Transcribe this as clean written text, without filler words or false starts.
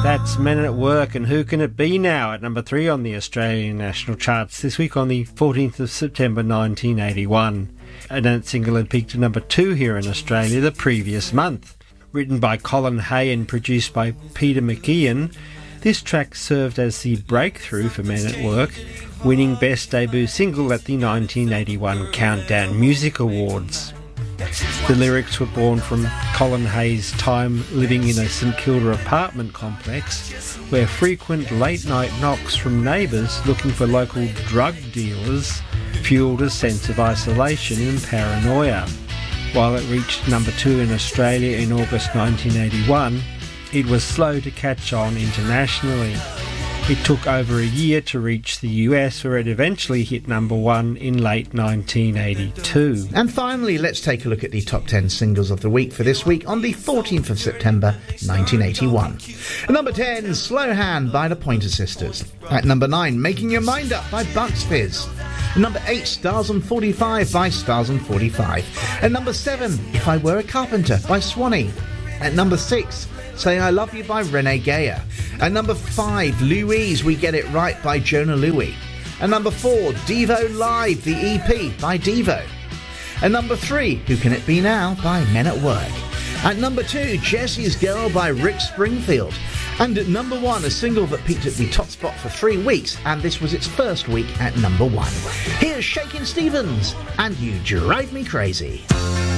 That's Men at Work, and Who Can It Be Now, at number 3 on the Australian national charts this week on the 14th of September 1981. And that single had peaked at number 2 here in Australia the previous month. Written by Colin Hay and produced by Peter McKeon, this track served as the breakthrough for Men at Work, winning Best Debut Single at the 1981 Countdown Music Awards. The lyrics were born from Colin Hay's time living in a St Kilda apartment complex, where frequent late-night knocks from neighbours looking for local drug dealers fuelled a sense of isolation and paranoia. While it reached number 2 in Australia in August 1981, it was slow to catch on internationally. It took over a year to reach the US, where it eventually hit number 1 in late 1982. And finally, let's take a look at the top 10 singles of the week for this week on the 14th of September 1981. At number 10, Slow Hand by the Pointer Sisters. At number 9, Making Your Mind Up by Bucks Fizz. At number 8, Stars on 45 by Stars on 45. At number 7, If I Were a Carpenter by Swanee. At number 6, Say I Love You by Renee Geyer. At number 5, Louise, We Get It Right by Jonah Louie. At number 4, Devo Live, the EP by Devo. At number 3, Who Can It Be Now by Men at Work. At number 2, Jesse's Girl by Rick Springfield. And at number 1, a single that peaked at the top spot for 3 weeks, and this was its first week at number 1. Here's Shakin' Stevens, and You Drive Me Crazy.